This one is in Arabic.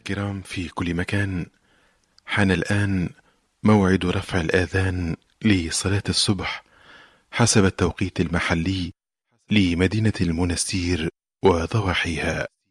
الكرام في كل مكان، حان الآن موعد رفع الآذان لصلاة الصبح حسب التوقيت المحلي لمدينة المنستير وضواحيها.